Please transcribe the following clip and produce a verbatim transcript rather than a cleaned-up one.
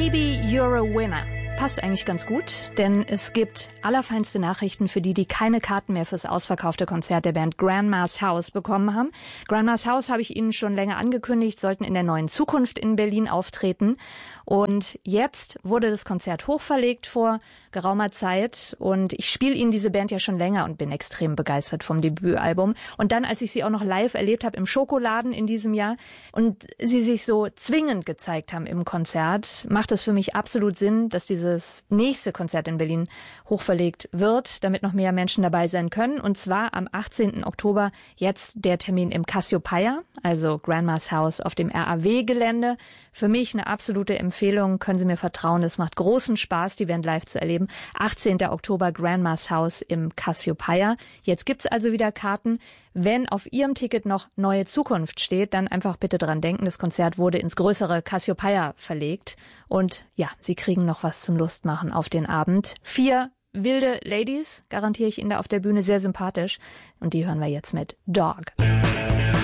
Baby, you're a winner. Passt eigentlich ganz gut, denn es gibt allerfeinste Nachrichten für die, die keine Karten mehr fürs ausverkaufte Konzert der Band Grandma's House bekommen haben. Grandma's House habe ich Ihnen schon länger angekündigt, sollten in der Neuen Zukunft in Berlin auftreten. Und jetzt wurde das Konzert hochverlegt vor geraumer Zeit. Und ich spiele Ihnen diese Band ja schon länger und bin extrem begeistert vom Debütalbum. Und dann, als ich sie auch noch live erlebt habe im Schokoladen in diesem Jahr und sie sich so zwingend gezeigt haben im Konzert, macht es für mich absolut Sinn, dass dieses nächste Konzert in Berlin hochverlegt wird, damit noch mehr Menschen dabei sein können. Und zwar am achtzehnten Oktober jetzt der Termin im Cassiopeia, also Grandma's House auf dem R A W-Gelände. Für mich eine absolute Empfehlung, können Sie mir vertrauen, es macht großen Spaß, die Band live zu erleben. achtzehnten Oktober Grandma's House im Cassiopeia. Jetzt gibt's also wieder Karten. Wenn auf Ihrem Ticket noch Neue Zukunft steht, dann einfach bitte dran denken, das Konzert wurde ins größere Cassiopeia verlegt. Und ja, Sie kriegen noch was zum Lustmachen auf den Abend. Vier wilde Ladies, garantiere ich Ihnen da auf der Bühne, sehr sympathisch. Und die hören wir jetzt mit Dog.